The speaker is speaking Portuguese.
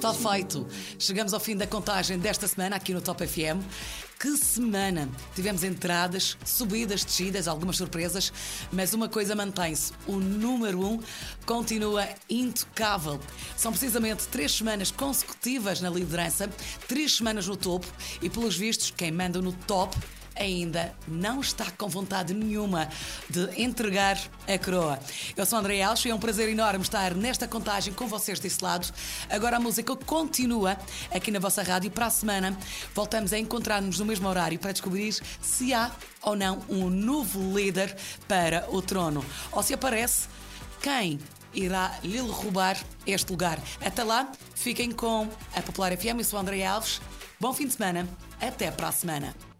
está feito. Chegamos ao fim da contagem desta semana aqui no Top FM. Que semana! Tivemos entradas, subidas, descidas, algumas surpresas, mas uma coisa mantém-se: o número 1 continua intocável. São precisamente 3 semanas consecutivas na liderança, 3 semanas no topo e, pelos vistos, quem manda no top ainda não está com vontade nenhuma de entregar a coroa. Eu sou André Alves e é um prazer enorme estar nesta contagem com vocês desse lado. Agora a música continua aqui na vossa rádio. Para a semana voltamos a encontrar-nos no mesmo horário para descobrir se há ou não um novo líder para o trono, ou se aparece quem irá lhe roubar este lugar. Até lá, fiquem com a Popular FM. Eu sou André Alves. Bom fim de semana. Até para a semana.